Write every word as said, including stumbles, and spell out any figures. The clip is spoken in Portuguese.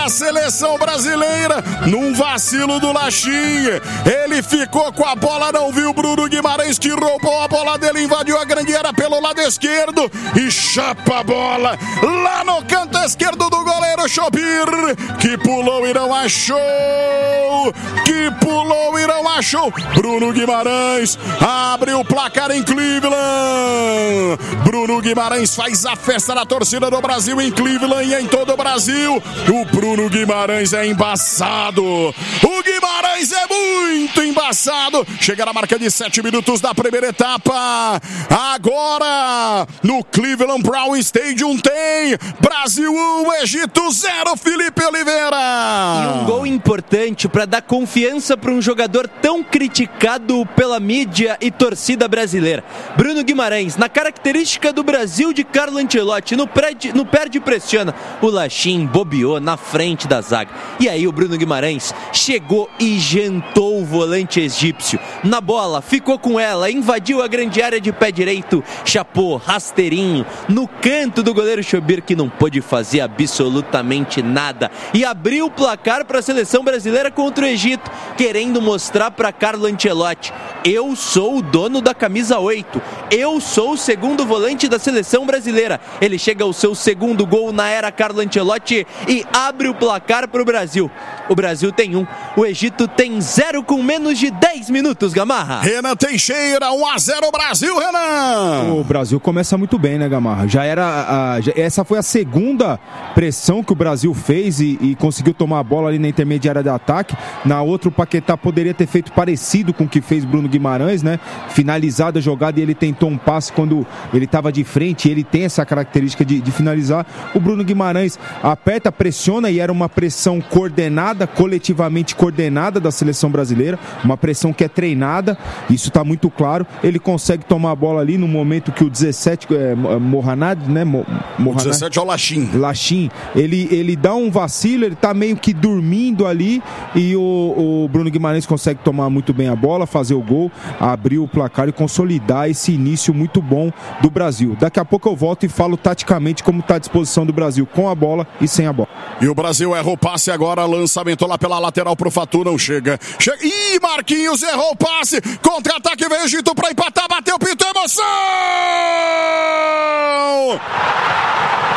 da seleção brasileira, num vacilo do Lachin. Ele ficou com a bola, não viu o Bruno Guimarães, que roubou a bola dele, invadiu a grande área pelo lado esquerdo e chapa a bola lá no canto esquerdo do goleiro Chopir, que pulou e não achou, que pulou e não achou. Bruno Guimarães abre o placar em Cleveland. Bruno Guimarães faz a festa da torcida do Brasil em Cleveland e em todo o Brasil. O Bruno Guimarães é embaçado. O Guimarães é muito embaçado. Chega na marca de sete minutos da primeira etapa. Agora, no Cleveland Brown Stadium tem Brasil um, Egito zero, Felipe Oliveira. E um gol importante para dar confiança para um jogador tão criticado pela mídia e torcida brasileira. Bruno Guimarães, na característica do Brasil de Carlo Ancelotti, no, perde, no perde e pressiona. O Lachin bobeou na frente da zaga. E aí o Bruno Guimarães chegou e jantou o volante egípcio. Na bola, ficou com ela, invadiu a grande área de pé direito, chapou, rasteirinho, no canto do goleiro Chopir, que não pôde fazer absolutamente nada. E abriu o placar para a seleção brasileira contra o Egito, querendo mostrar para Carlo Ancelotti: eu sou o dono da camisa oito, eu sou o segundo volante da seleção brasileira. Ele chega ao seu segundo gol na era Carlo Ancelotti e abre o placar para o Brasil. O Brasil tem um, o Egito tem zero com menos de dez minutos, Gamarra. Renan Teixeira, um a zero Brasil, Renan. O Brasil começa muito bem, né, Gamarra? Já era a, já, essa foi a segunda pressão que o Brasil fez e, e conseguiu tomar a bola ali na intermediária de ataque. Na outra, o Paquetá poderia ter feito parecido com o que fez Bruno Guimarães, né? Finalizada a jogada e ele tentou um passe quando ele estava de frente, e ele tem essa característica de, de finalizar. O Bruno Guimarães aperta, pressiona, e era uma pressão coordenada, coletivamente coordenada da seleção brasileira, uma pressão que é treinada, isso está muito claro. Ele consegue tomar a bola ali no momento que o dezessete, é, Mohamed, né? Mo, o dezessete é o Lachin. Lachin, ele, ele dá um vacilo, ele tá meio que dormindo ali, e o, o Bruno Guimarães consegue tomar muito bem a bola, fazer o gol, abrir o placar e consolidar esse início muito bom do Brasil. Daqui a pouco eu volto e falo taticamente como está a disposição do Brasil com a bola e sem a bola. E o Brasil errou o passe agora, lançamento lá pela lateral pro Fatu, não chega. chega. Ih, Marquinhos errou o passe, contra-ataque, veio o Egito pra empatar, bateu, pintou, emoção!